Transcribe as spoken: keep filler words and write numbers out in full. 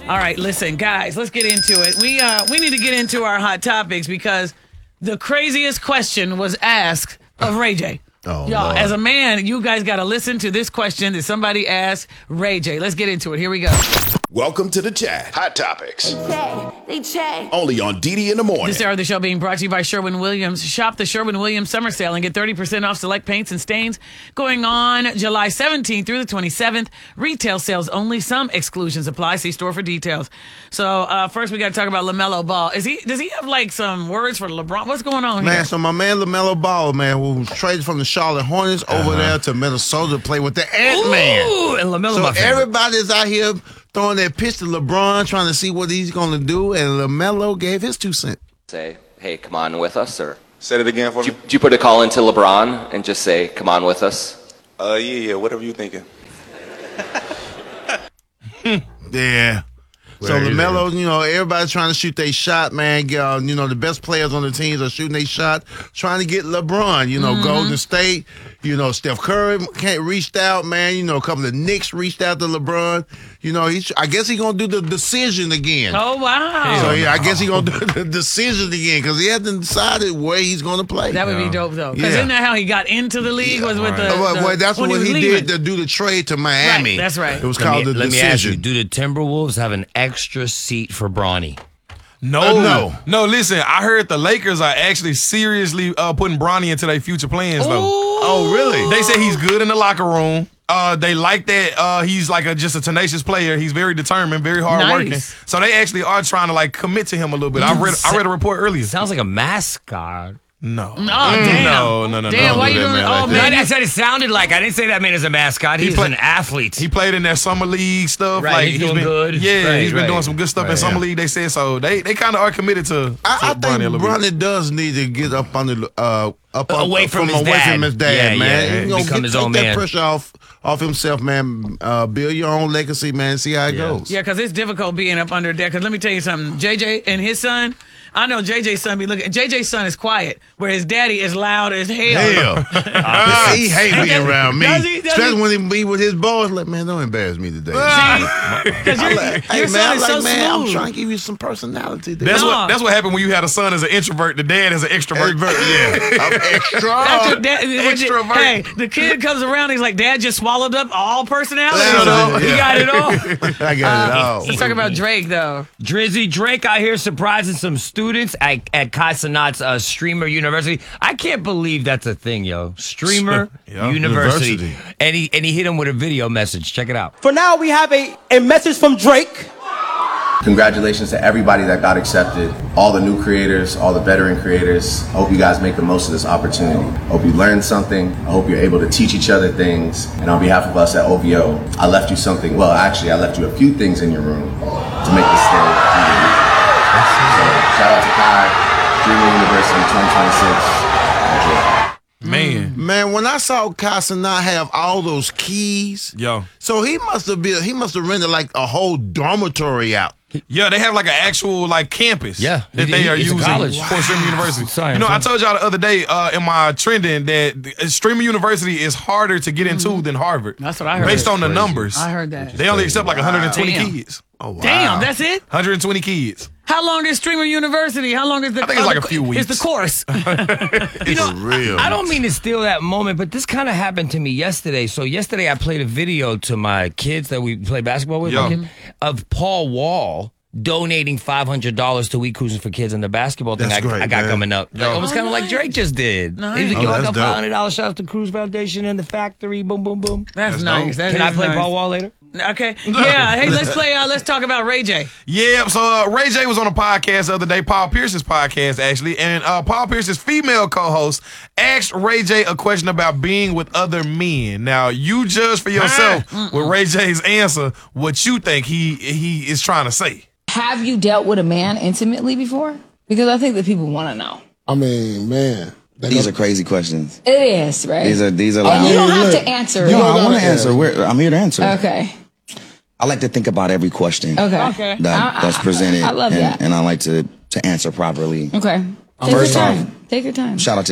All right, listen, guys, let's get into it. We uh we need to get into our hot topics because the craziest question was asked of Ray J. Oh, Y'all, Lord. as a man, you guys got to listen to this question that somebody asked Ray J. Let's get into it. Here we go. Welcome to the chat. Hot Topics. They check. They check. Only on D D in the morning. This hour of the show being brought to you by Sherwin-Williams. Shop the Sherwin-Williams summer sale and get thirty percent off select paints and stains going on July seventeenth through the twenty-seventh. Retail sales only. Some exclusions apply. See store for details. So uh, first we got to talk about LaMelo Ball. Is he? Does he have like some words for LeBron? What's going on Man, here? so my man LaMelo Ball, man, who was traded from the Charlotte Hornets over Uh-huh. there to Minnesota to play with the Ant-Man. Ooh, and LaMelo, So my favorite. everybody's out here throwing their pitch to LeBron, trying to see what he's going to do, and LaMelo gave his two cents. Say, hey, come on with us, or Say it again for do me. you, do you put a call into LeBron and just say, come on with us? Uh, yeah, yeah, whatever you thinking. Yeah. So Where is LaMelo, you know, everybody's trying to shoot their shot, man. Uh, you know, the best players on the teams are shooting their shot, trying to get LeBron. You know, Golden State, you know, Steph Curry can't reached out, man. You know, a couple of Knicks reached out to LeBron. You know, he's, I guess he's going to do the decision again. Oh, wow. So, yeah, I guess he's going to do the decision again because he hasn't decided where he's going to play. That would be dope, though. Because Yeah. isn't that how he got into the league? Was with the, Uh, well, the- well, that's when what was he leaving. did to do the trade to Miami. Right, that's right. It was Let called me, the let me ask you, decision. do the Timberwolves have an extra seat for Bronny? No, Uh, no. no. Listen, I heard the Lakers are actually seriously uh, putting Bronny into their future plans, though. Oh, really? They say he's good in the locker room. Uh, they like that. Uh, he's like a, just a tenacious player. He's very determined, very hardworking. Nice. So they actually are trying to like commit to him a little bit. I read, I read a report earlier. Sounds like a mascot. No, Oh, damn. no, no, no, Damn, no. why Don't you do that, doing man, Oh, like man. that. I said it sounded like. I didn't say that man is a mascot. He's play- an athlete. He played in that summer league stuff. Right, like he's doing been, good. Yeah, Right, he's been right. doing some good stuff in Right, summer yeah. league. They said so. They they kind of are committed to. I, to I think Bronny a little bit. Bronny does need to get up under the, uh up Uh, up- away from his away dad. from his dad, Yeah, man. yeah, You know, become get, his take own that man. pressure off off himself, man. Uh, build your own legacy, man. See how it Yeah. goes. Yeah, because it's difficult being up under there. Because let me tell you something. J J and his son, I know J J's son be looking. J J's son is quiet, where his daddy is loud as hell. Hell, he hate being Does- around me, does he? Does especially he? when he be with his boys. Like, man, don't embarrass me today. Because your, Like, hey, your man, son I'm is like, so man, I'm smooth. trying to give you some personality. Today. That's No. what that's what happened when you had a son as an introvert. The dad is an extrovert. yeah, I'm extra. That's your dad- Extrovert. Hey, the kid comes around. He's like, Dad just swallowed up all personality. Yeah, So yeah. he got it all. I got it all. Let's talk about Drake, though. Drizzy Drake out here surprising some students at, at Kai Cenat's uh, Streamer University. I can't believe that's a thing, yo. Streamer Yeah. University. University. And he and he hit him with a video message. Check it out. For now, we have a, a message from Drake. Congratulations to everybody that got accepted, all the new creators, all the veteran creators. I hope you guys make the most of this opportunity. I hope you learned something. I hope you're able to teach each other things. And on behalf of us at O V O, I left you something. Well, actually, I left you a few things in your room to make this stay. So, shout out to Kai, Streamer University twenty twenty-six. Man, Man, when I saw Casa not have all those keys, yo, so he must have been he must have rented like a whole dormitory out. yeah, they have like an actual like campus. Yeah. that It- they are it's a using college. for Streamer University. Sorry, you know, I'm I told y'all the other day uh, in my trending that the- Streamer University is harder to get into than Harvard. That's what I heard. Based on the Crazy. numbers, I heard that. they only accept like one hundred twenty Damn. kids. Oh wow! Damn, that's it? one hundred twenty kids. How long is Streamer University? How long is the I think it's uh, like a the- few It's weeks. the course. You know, real. I don't mean to steal that moment, but this kind of happened to me yesterday. So yesterday I played a video to my kids that we play basketball with Yeah. my kid, of Paul Wall donating five hundred dollars to We Cruising for Kids and the basketball thing That's I, great, I got man. coming up. Like, it was Oh, kind of like nice. Drake just did. Nice. He was like, Oh, yo, I that's got dope. five hundred dollars. Shout out to Cruise Foundation and the factory. Boom, boom, boom. That's, nice. That Can I is play nice. Paul Wall later? Okay. Yeah. Hey, let's play. Uh, let's talk about Ray J. Yeah, so uh, Ray J was on a podcast the other day, Paul Pierce's podcast, actually, and uh, Paul Pierce's female co-host asked Ray J a question about being with other men. Now, you judge for yourself with Ray J's answer what you think he he is trying to say. Have you dealt with a man intimately before? Because I think that people want to know. I mean, man. These are crazy questions. It is, right? These are these are. And you don't I mean, have look, to answer. No, it. I want to answer. We're, I'm here to answer. Okay. I like to think about every question Okay. Okay. that, I- that's I- presented, I love and, that. and I like to to answer properly. Okay. Take First your off, time. Take your time. Shout out to